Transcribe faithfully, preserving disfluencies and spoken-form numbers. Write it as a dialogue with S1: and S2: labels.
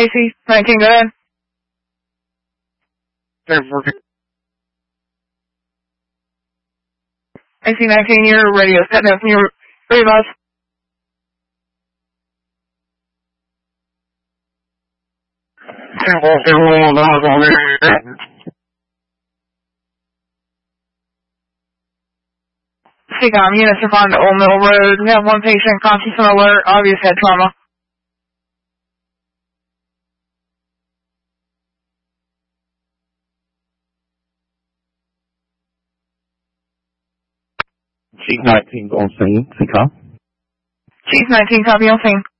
S1: A C nineteen, go ahead. A C nineteen, your radio set now. Can you read us? C COM, units respond to Old Mill Road. We have one patient, conscious and alert, obvious head trauma.
S2: Chief nineteen on scene, C COM.
S1: Chief nineteen, copy on scene.